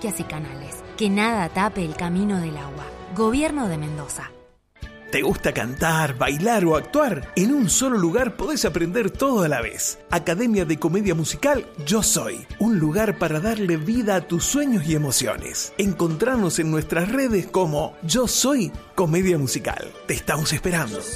acequias y canales. Que nada tape el camino del agua. Gobierno de Mendoza. ¿Te gusta cantar, bailar o actuar? En un solo lugar podés aprender todo a la vez. Academia de Comedia Musical Yo Soy. Un lugar para darle vida a tus sueños y emociones. Encontrarnos en nuestras redes como Yo Soy Comedia Musical. Te estamos esperando.